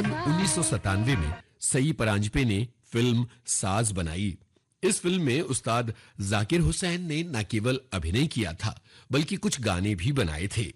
सन 1997 में सई परांजपे ने फिल्म साज बनाई। इस फिल्म में उस्ताद जाकिर हुसैन ने न केवल अभिनय किया था बल्कि कुछ गाने भी बनाए थे।